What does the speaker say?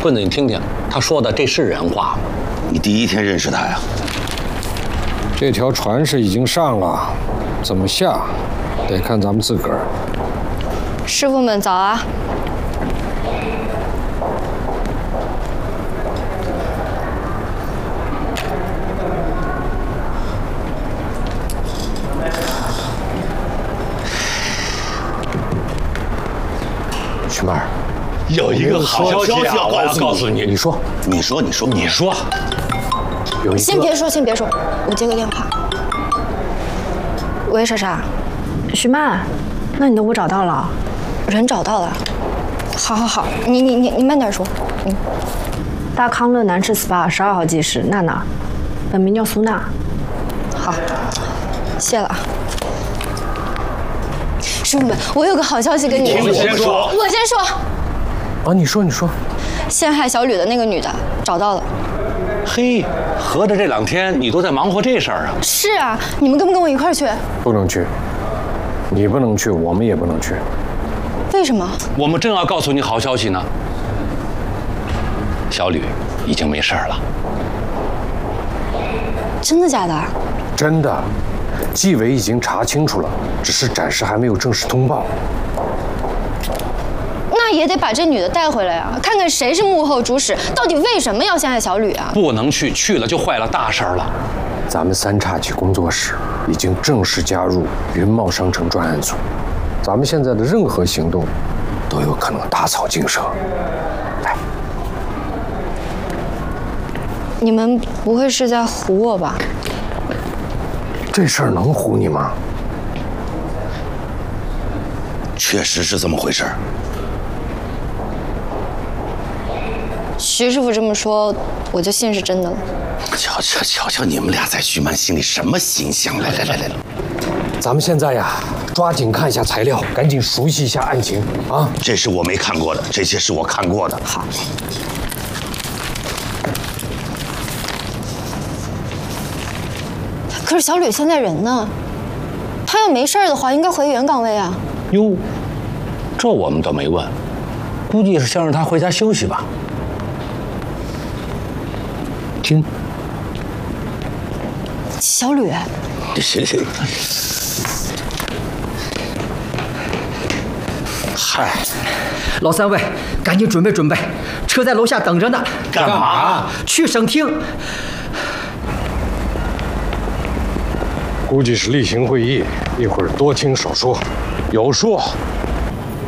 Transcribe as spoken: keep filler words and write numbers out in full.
棍子，你听听，他说的这是人话吗？ 你第一天认识他呀？ 这条船是已经上了，怎么下，得看咱们自个儿。 师傅们早啊！ 徐妹儿， 有一个好消息啊！我要告诉你， 你说， 你说，你说，你说。 有一个。 先别说，先别说，我接个电话。喂，莎莎。 徐曼，那你的屋找到了？ 人找到了。好好好，你你你你慢点说。嗯。 大康乐南赤 S P A 十二号技师娜娜，本名叫苏娜。 好，谢了啊。师傅们，我有个好消息跟你们说。 你先说。 我先说。 啊，你说，你说。 陷害小吕的那个女的找到了。 嘿，合着这两天你都在忙活这事儿啊？ 是啊，你们跟不跟我一块儿去？ 不能去，你不能去，我们也不能去。 为什么？ 我们正要告诉你好消息呢。小吕已经没事了。 真的假的？ 真的，纪委已经查清楚了，只是暂时还没有正式通报。 那也得把这女的带回来啊，看看谁是幕后主使，到底为什么要陷害小吕啊？ 不能去，去了就坏了大事了。 咱们三叉戟工作室已经正式加入云茂商城专案组，咱们现在的任何行动都有可能打草惊蛇。来， 你们不会是在唬我吧？ 这事儿能唬你吗？ 确实是这么回事儿。 徐师傅这么说，我就信是真的了。 瞧瞧瞧瞧，你们俩在徐曼心里什么形象？来来来来来， 咱们现在呀，抓紧看一下材料，赶紧熟悉一下案情啊！ 这是我没看过的，这些是我看过的。 好。可是小吕现在人呢？他要没事的话，应该回原岗位啊。 哟，这我们倒没问，估计是想让他回家休息吧。听， 小吕， 行行。嗨， 老三位，赶紧准备准备，车在楼下等着呢。 干嘛？ 去省厅。 估计是例行会议，一会儿多听少说，有说